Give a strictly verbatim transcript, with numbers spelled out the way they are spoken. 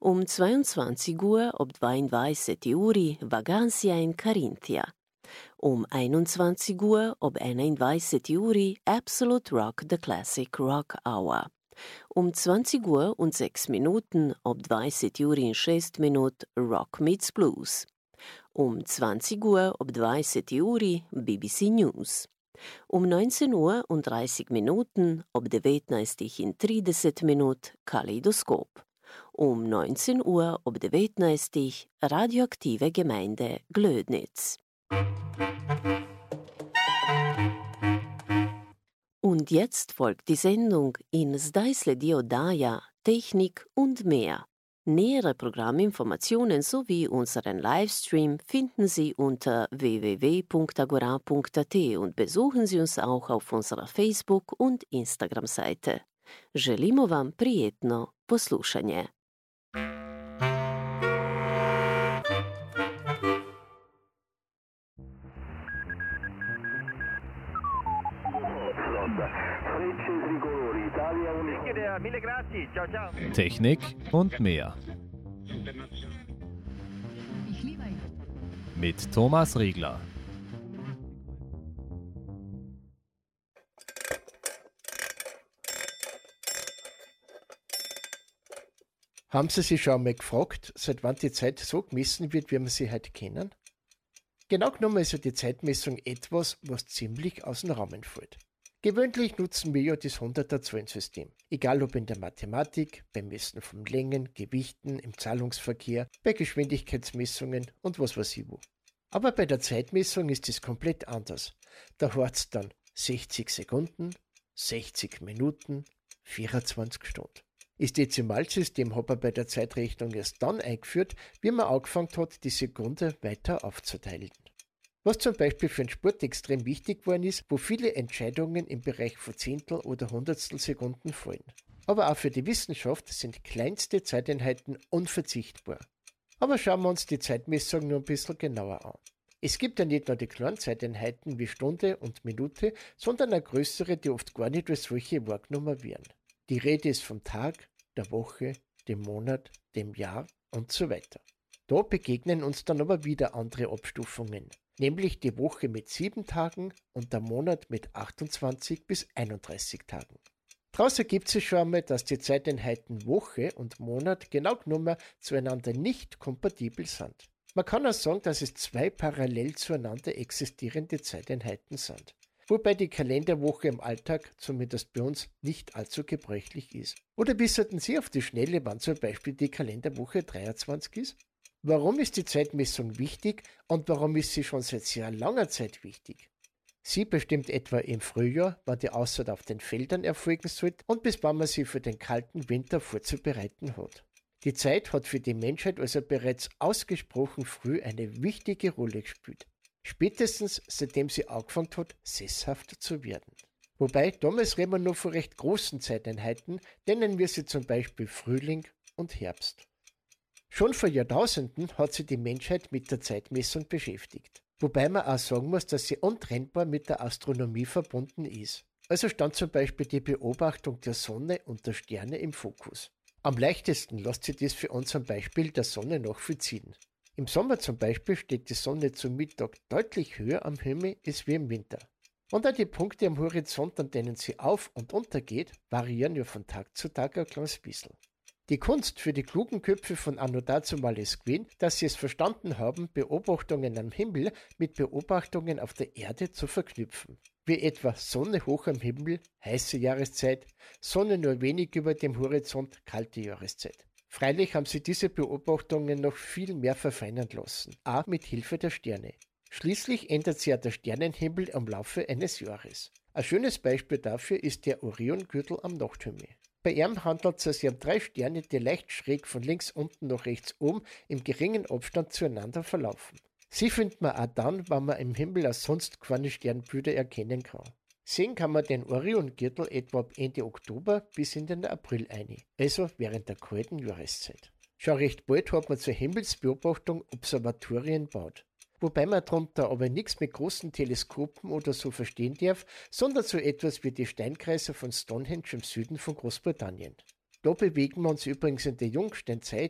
Um zweiundzwanzig Uhr ob dvaindvajset uri Vagancia in Carinthia. Um einundzwanzig Uhr ob enaindvajset uri Absolute Rock The Classic Rock Hour. Um zwanzig Uhr und sechs Minuten ob dvajset uri in šest minut Rock Meets Blues. Um zwanzig Uhr ob dvajset uri B B C News. Um neunzehn Uhr und dreißig Minuten ob devetnaest in trideset minut Kaleidoskop. Um neunzehn Uhr ob devetnaest Radioaktive Gemeinde Glödnitz. Und jetzt folgt die Sendung in Zdajsle dio daja, Technik und mehr. Nähere Programminformationen sowie unseren Livestream finden Sie unter w w w punkt agora punkt a t und besuchen Sie uns auch auf unserer Facebook- und Instagram-Seite. Želimo vam prijetno poslušanje. Technik und mehr. Mit Thomas Riegler. Haben Sie sich schon einmal gefragt, seit wann die Zeit so gemessen wird, wie wir sie heute kennen? Genau genommen ist ja die Zeitmessung etwas, was ziemlich aus dem Rahmen fällt. Gewöhnlich nutzen wir ja das Hunderter-Zahlensystem, egal ob in der Mathematik, beim Messen von Längen, Gewichten, im Zahlungsverkehr, bei Geschwindigkeitsmessungen und was weiß ich wo. Aber bei der Zeitmessung ist es komplett anders. Da heißt's dann sechzig Sekunden, sechzig Minuten, vierundzwanzig Stunden. Das Dezimalsystem hat man bei der Zeitrechnung erst dann eingeführt, wie man angefangen hat, die Sekunde weiter aufzuteilen. Was zum Beispiel für den Sport extrem wichtig geworden ist, wo viele Entscheidungen im Bereich von Zehntel oder Hundertstel Sekunden fallen. Aber auch für die Wissenschaft sind kleinste Zeiteinheiten unverzichtbar. Aber schauen wir uns die Zeitmessung nur ein bisschen genauer an. Es gibt ja nicht nur die kleinen Zeiteinheiten wie Stunde und Minute, sondern auch größere, die oft gar nicht als solche wahrgenommen werden. Die Rede ist vom Tag, der Woche, dem Monat, dem Jahr und so weiter. Da begegnen uns dann aber wieder andere Abstufungen, nämlich die Woche mit sieben Tagen und der Monat mit achtundzwanzig bis einunddreißig Tagen. Daraus ergibt sich schon einmal, dass die Zeiteinheiten Woche und Monat genau genommen zueinander nicht kompatibel sind. Man kann auch sagen, dass es zwei parallel zueinander existierende Zeiteinheiten sind. Wobei die Kalenderwoche im Alltag, zumindest bei uns, nicht allzu gebräuchlich ist. Oder wissen Sie auf die Schnelle, wann zum Beispiel die Kalenderwoche dreiundzwanzig ist? Warum ist die Zeitmessung wichtig und warum ist sie schon seit sehr langer Zeit wichtig? Sie bestimmt etwa im Frühjahr, wann die Aussaat auf den Feldern erfolgen soll und bis wann man sie für den kalten Winter vorzubereiten hat. Die Zeit hat für die Menschheit also bereits ausgesprochen früh eine wichtige Rolle gespielt. Spätestens seitdem sie angefangen hat, sesshaft zu werden. Wobei, damals reden wir nur von recht großen Zeiteinheiten, nennen wir sie zum Beispiel Frühling und Herbst. Schon vor Jahrtausenden hat sich die Menschheit mit der Zeitmessung beschäftigt. Wobei man auch sagen muss, dass sie untrennbar mit der Astronomie verbunden ist. Also stand zum Beispiel die Beobachtung der Sonne und der Sterne im Fokus. Am leichtesten lässt sich das für uns am Beispiel der Sonne nachvollziehen. Im Sommer zum Beispiel steht die Sonne zum Mittag deutlich höher am Himmel als wie im Winter. Und auch die Punkte am Horizont, an denen sie auf- und untergeht, variieren ja von Tag zu Tag ein kleines bisschen. Die Kunst für die klugen Köpfe von anno dazumal ist gewesen, dass sie es verstanden haben, Beobachtungen am Himmel mit Beobachtungen auf der Erde zu verknüpfen. Wie etwa Sonne hoch am Himmel, heiße Jahreszeit, Sonne nur wenig über dem Horizont, kalte Jahreszeit. Freilich haben sie diese Beobachtungen noch viel mehr verfeinern lassen, auch mit Hilfe der Sterne. Schließlich ändert sich ja der Sternenhimmel im Laufe eines Jahres. Ein schönes Beispiel dafür ist der Oriongürtel am Nachthimmel. Bei ihm handelt es sich um drei Sterne, die leicht schräg von links unten nach rechts oben im geringen Abstand zueinander verlaufen. Sie findet man auch dann, wenn man im Himmel auch sonst keine Sternbilder erkennen kann. Sehen kann man den Oriongürtel etwa ab Ende Oktober bis in den April ein, also während der kalten Jahreszeit. Schon recht bald hat man zur Himmelsbeobachtung Observatorien gebaut. Wobei man darunter aber nichts mit großen Teleskopen oder so verstehen darf, sondern so etwas wie die Steinkreise von Stonehenge im Süden von Großbritannien. Da bewegen wir uns übrigens in der Jungsteinzeit,